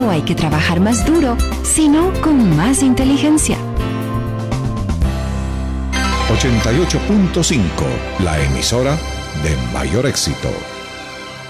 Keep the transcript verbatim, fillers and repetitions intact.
No hay que trabajar más duro, sino con más inteligencia. ochenta y ocho punto cinco, la emisora de mayor éxito.